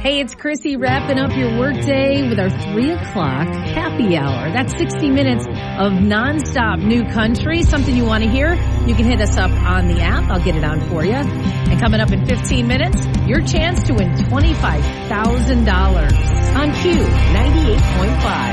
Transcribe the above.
Hey, it's Chrissy wrapping up your workday with our 3 o'clock happy hour. That's 60 minutes of nonstop new country. Something you want to hear? You can hit us up on the app. I'll get it on for you. And coming up in 15 minutes, your chance to win $25,000 on Q 98.5.